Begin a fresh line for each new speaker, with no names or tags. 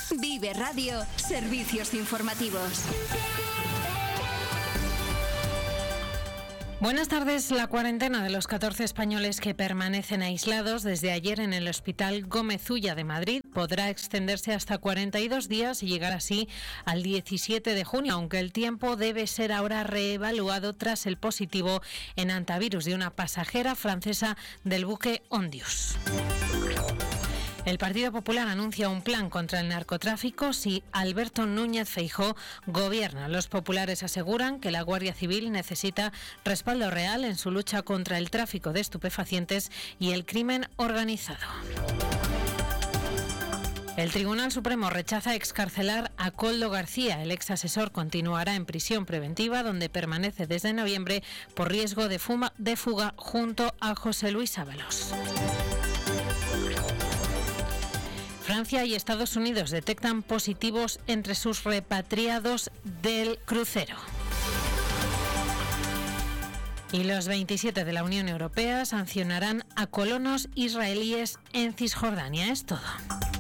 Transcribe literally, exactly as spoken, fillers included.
Vive Radio, servicios informativos.
Buenas tardes. La cuarentena de los catorce españoles que permanecen aislados desde ayer en el Hospital Gómez Ulla de Madrid podrá extenderse hasta cuarenta y dos días y llegar así al diecisiete de junio, aunque el tiempo debe ser ahora reevaluado tras el positivo en hantavirus de una pasajera francesa del buque Ondius. El Partido Popular anuncia un plan contra el narcotráfico si Alberto Núñez Feijóo gobierna. Los populares aseguran que la Guardia Civil necesita respaldo real en su lucha contra el tráfico de estupefacientes y el crimen organizado. El Tribunal Supremo rechaza excarcelar a Koldo García. El ex asesor continuará en prisión preventiva, donde permanece desde noviembre por riesgo de, fuma, de fuga junto a José Luis Ábalos. Francia y Estados Unidos detectan positivos entre sus repatriados del crucero. Y los veintisiete de la Unión Europea sancionarán a colonos israelíes en Cisjordania. Es todo.